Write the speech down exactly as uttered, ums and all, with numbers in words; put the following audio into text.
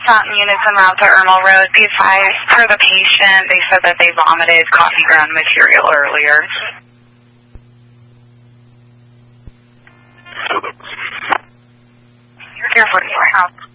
Fountain units en route to Irmal Road. Be advised, per the patient, they said that they vomited coffee ground material earlier. Pier forty-four.